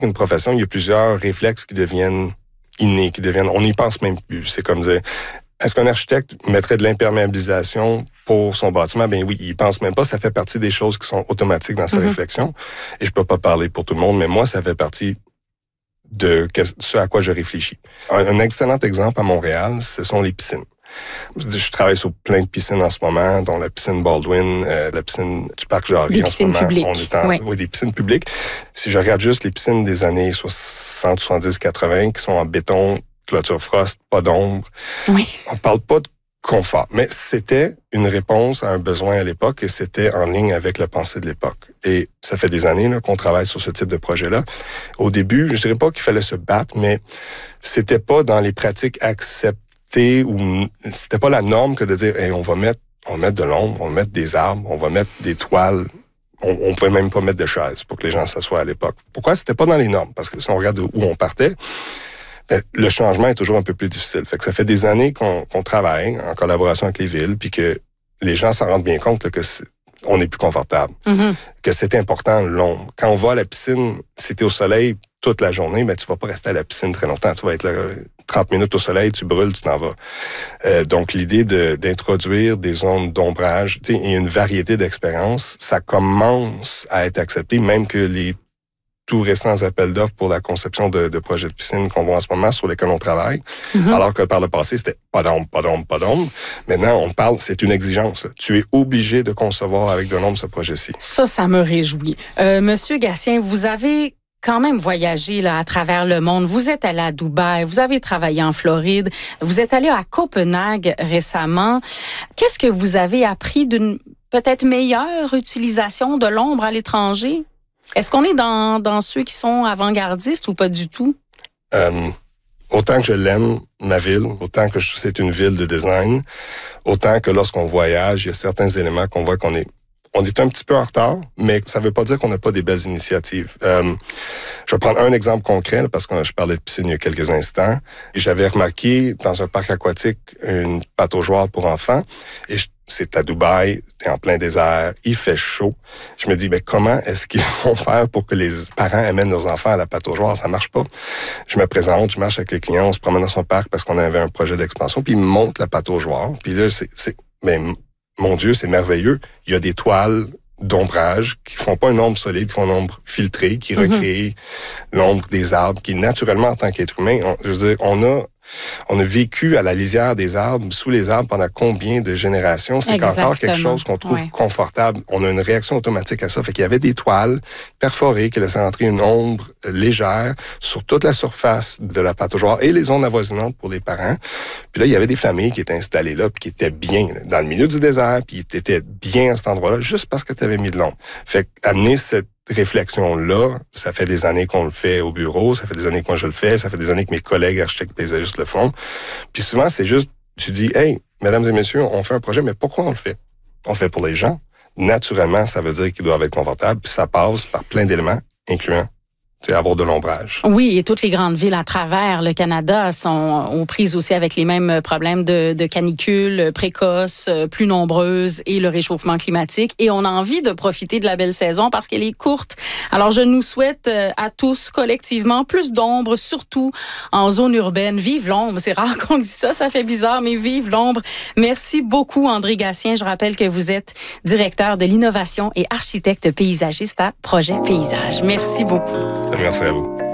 une profession, il y a plusieurs réflexes qui deviennent innés, on n'y pense même plus. C'est comme dire, est-ce qu'un architecte mettrait de l'imperméabilisation pour son bâtiment? Ben oui, il pense même pas. Ça fait partie des choses qui sont automatiques dans sa réflexion. Et je peux pas parler pour tout le monde, mais moi, ça fait partie de ce à quoi je réfléchis. Un excellent exemple à Montréal, ce sont les piscines. Je travaille sur plein de piscines en ce moment, dont la piscine Baldwin, la piscine du Parc Jarry. Des piscines publiques. Oui, des piscines publiques. Si je regarde juste les piscines des années 60, 70, 80, qui sont en béton, clôture frost, pas d'ombre. Oui. On parle pas de confort, mais c'était une réponse à un besoin à l'époque et c'était en ligne avec la pensée de l'époque. Et ça fait des années là, qu'on travaille sur ce type de projet-là. Au début, je dirais pas qu'il fallait se battre, mais c'était pas dans les pratiques acceptées ou c'était pas la norme que de dire hey, on va mettre de l'ombre, on va mettre des arbres, on va mettre des toiles. On pouvait même pas mettre de chaises pour que les gens s'assoient à l'époque. Pourquoi? C'était pas dans les normes. Parce que si on regarde où on partait, le changement est toujours un peu plus difficile. Fait que ça fait des années qu'on travaille en collaboration avec les villes, puis que les gens s'en rendent bien compte là, que on est plus confortable, que c'est important l'ombre. Quand on va à la piscine, si t'es au soleil toute la journée, ben tu vas pas rester à la piscine très longtemps. Tu vas être là 30 minutes au soleil, tu brûles, tu t'en vas. Donc l'idée d'introduire des zones d'ombrage et une variété d'expériences, ça commence à être accepté, même que les tout récents appels d'offres pour la conception de projets de piscine qu'on voit en ce moment, sur lesquels on travaille. Alors que par le passé, c'était pas d'ombre, pas d'ombre, pas d'ombre. Maintenant, on parle, c'est une exigence. Tu es obligé de concevoir avec de l'ombre ce projet-ci. Ça me réjouit. Monsieur Gatien, vous avez quand même voyagé là, à travers le monde. Vous êtes allé à Dubaï, vous avez travaillé en Floride, vous êtes allé à Copenhague récemment. Qu'est-ce que vous avez appris d'une peut-être meilleure utilisation de l'ombre à l'étranger? Est-ce qu'on est dans ceux qui sont avant-gardistes ou pas du tout? Autant que je l'aime, ma ville, autant que c'est une ville de design, autant que lorsqu'on voyage, il y a certains éléments qu'on voit qu'on est un petit peu en retard, mais ça veut pas dire qu'on n'a pas des belles initiatives. Je vais prendre un exemple concret, là, parce que je parlais de piscine il y a quelques instants. J'avais remarqué dans un parc aquatique une pataugeoire pour enfants, et c'est à Dubaï, t'es en plein désert, il fait chaud. Je me dis, ben comment est-ce qu'ils vont faire pour que les parents amènent leurs enfants à la pataugeoire? Ça marche pas. Je me présente, je marche avec les clients, on se promène dans son parc parce qu'on avait un projet d'expansion, puis ils me montrent la pataugeoire. Puis là, ben, mon Dieu, c'est merveilleux. Il y a des toiles d'ombrage qui font pas une ombre solide, qui font une ombre filtrée, qui recrée l'ombre des arbres, qui naturellement, en tant qu'être humain, on a vécu à la lisière des arbres, sous les arbres, pendant combien de générations? C'est encore quelque chose qu'on trouve confortable. On a une réaction automatique à ça. Fait qu'il y avait des toiles perforées qui laissaient entrer une ombre légère sur toute la surface de la pataugeoire et les zones avoisinantes pour les parents. Puis là, il y avait des familles qui étaient installées là, puis qui étaient bien là, dans le milieu du désert, puis qui étaient bien à cet endroit-là, juste parce que tu avais mis de l'ombre. Fait qu'amener cette réflexion-là, ça fait des années qu'on le fait au bureau, ça fait des années que moi je le fais, ça fait des années que mes collègues architectes paysagistes le font. Puis souvent, c'est juste, tu dis, hey, mesdames et messieurs, on fait un projet, mais pourquoi on le fait? On le fait pour les gens. Naturellement, ça veut dire qu'ils doivent être confortables, puis ça passe par plein d'éléments, incluant avoir de l'ombrage. Oui, et toutes les grandes villes à travers le Canada sont aux prises aussi avec les mêmes problèmes de canicules précoces, plus nombreuses et le réchauffement climatique. Et on a envie de profiter de la belle saison parce qu'elle est courte. Alors, je nous souhaite à tous collectivement plus d'ombre, surtout en zone urbaine. Vive l'ombre! C'est rare qu'on dise ça, ça fait bizarre, mais vive l'ombre! Merci beaucoup, André Gatien. Je rappelle que vous êtes directeur de l'innovation et architecte paysagiste à Projet Paysage. Merci beaucoup. Merci à vous.